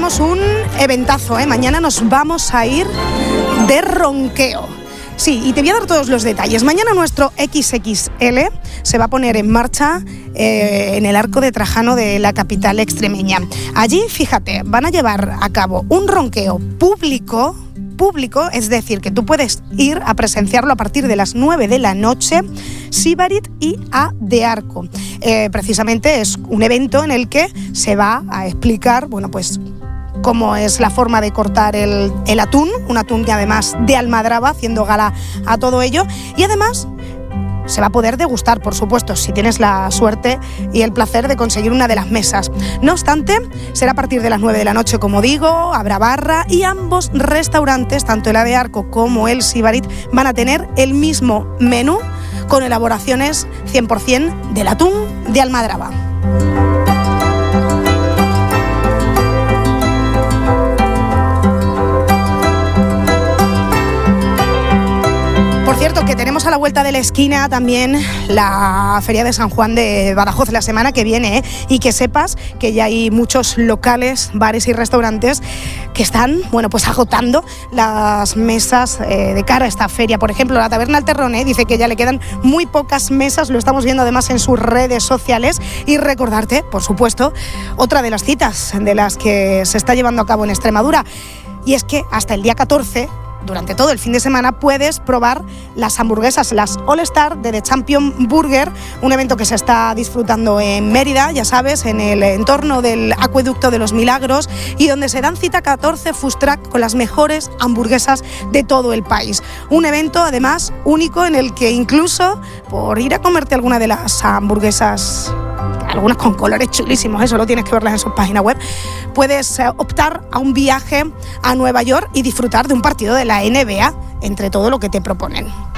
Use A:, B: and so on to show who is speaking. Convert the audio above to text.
A: tenemos un eventazo, ¿eh? Mañana nos vamos a ir de ronqueo. Sí, y te voy a dar todos los detalles. Mañana nuestro XXL se va a poner en marcha en el Arco de Trajano de la capital extremeña. Allí, fíjate, van a llevar a cabo un ronqueo público, es decir, que tú puedes ir a presenciarlo a partir de las 9 de la noche, Sibarit y A de Arco. Precisamente es un evento en el que se va a explicar, bueno, pues cómo es la forma de cortar el atún, un atún que además de almadraba, haciendo gala a todo ello, y además se va a poder degustar, por supuesto, si tienes la suerte y el placer de conseguir una de las mesas. No obstante, será a partir de las 9 de la noche, como digo, habrá barra y ambos restaurantes, tanto el A de Arco como el Sibarit, van a tener el mismo menú con elaboraciones 100% del atún de almadraba. Por cierto, que tenemos a la vuelta de la esquina también la Feria de San Juan de Badajoz la semana que viene, ¿eh? Y que sepas que ya hay muchos locales, bares y restaurantes que están, bueno, pues agotando las mesas de cara a esta feria. Por ejemplo, la Taberna El Terrón, dice que ya le quedan muy pocas mesas, lo estamos viendo además en sus redes sociales. Y recordarte, por supuesto, otra de las citas de las que se está llevando a cabo en Extremadura, y es que hasta el día 14, durante todo el fin de semana, puedes probar las hamburguesas, las All Star de The Champion Burger, un evento que se está disfrutando en Mérida, ya sabes, en el entorno del Acueducto de los Milagros, y donde se dan cita 14 food truck con las mejores hamburguesas de todo el país. Un evento, además, único, en el que incluso por ir a comerte alguna de las hamburguesas, algunas con colores chulísimos, eso lo tienes que verlas en su página web, puedes optar a un viaje a Nueva York y disfrutar de un partido de la NBA, entre todo lo que te proponen.